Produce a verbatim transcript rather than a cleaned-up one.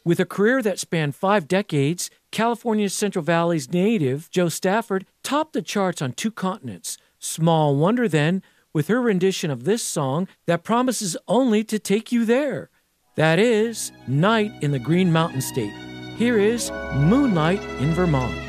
With a career that spanned five decades, California's Central Valley's native, Jo Stafford, topped the charts on two continents. Small wonder, then, with her rendition of this song that promises only to take you there. That is, Night in the Green Mountain State. Here is Moonlight in Vermont.